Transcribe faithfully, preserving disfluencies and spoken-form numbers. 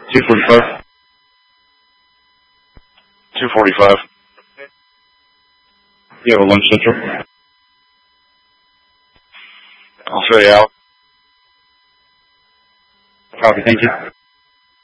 two forty-five. two forty-five. You have a lunch central? I'll fill you out. Copy, thank you.